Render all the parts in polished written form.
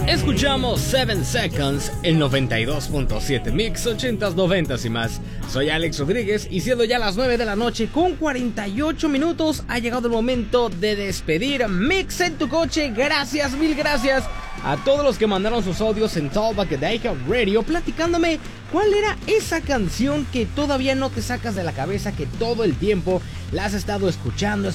Escuchamos 7 Seconds en 92.7 Mix 80s, 90s y más. Soy Alex Rodríguez y siendo ya las 9 de la noche con 48 minutos ha llegado el momento de despedir Mix en tu coche. Gracias, mil gracias a todos los que mandaron sus audios en Talkback de iHeartRadio platicándome cuál era esa canción que todavía no te sacas de la cabeza, que todo el tiempo la has estado escuchando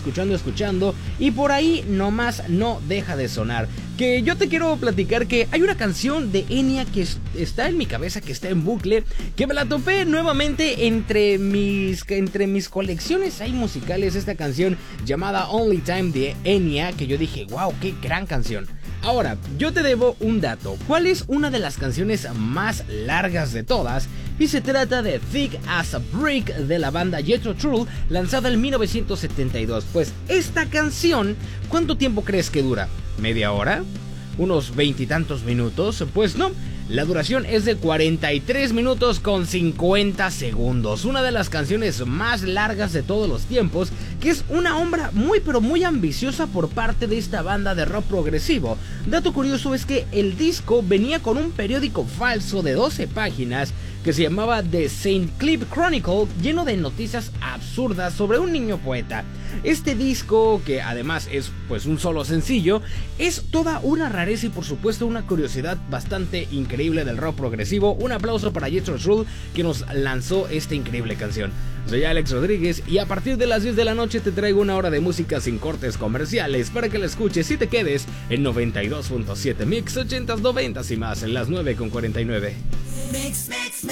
y por ahí nomás no deja de sonar. Que yo te quiero platicar que hay una canción de Enya que está en mi cabeza, que está en bucle, que me la topé nuevamente entre mis colecciones ahí musicales, esta canción llamada Only Time de Enya, que yo dije, wow, qué gran canción. Ahora, yo te debo un dato. ¿Cuál es una de las canciones más largas de todas? Y se trata de Thick as a Brick de la banda Jethro Tull, lanzada en 1972. Pues esta canción, ¿cuánto tiempo crees que dura? ¿Media hora? ¿Unos 20 y tantos minutos? Pues no. La duración es de 43 minutos con 50 segundos. Una de las canciones más largas de todos los tiempos, que es una obra muy pero muy ambiciosa por parte de esta banda de rock progresivo. Dato curioso es que el disco venía con un periódico falso de 12 páginas que se llamaba The St. Cliff Chronicle, lleno de noticias absurdas sobre un niño poeta. Este disco, que además es pues un solo sencillo, es toda una rareza y por supuesto una curiosidad bastante increíble del rock progresivo. Un aplauso para Jethro Tull, que nos lanzó esta increíble canción. Soy Alex Rodríguez y a partir de las 10 de la noche te traigo una hora de música sin cortes comerciales para que la escuches y te quedes en 92.7 Mix 80s, 90s y más en las 9:49. Mix.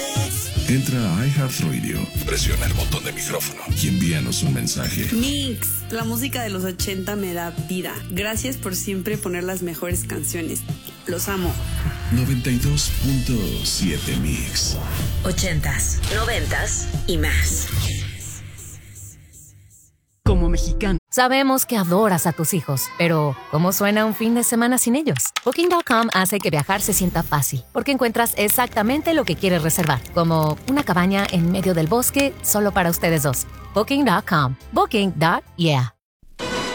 Entra a iHeartRadio, presiona el botón de micrófono y envíanos un mensaje. Mix, la música de los 80 me da vida. Gracias por siempre poner las mejores canciones. Los amo. 92.7 Mix. 80s, 90s y más. Como mexicano. Sabemos que adoras a tus hijos, pero ¿cómo suena un fin de semana sin ellos? Booking.com hace que viajar se sienta fácil, porque encuentras exactamente lo que quieres reservar, como una cabaña en medio del bosque solo para ustedes dos. Booking.com. Booking.yeah.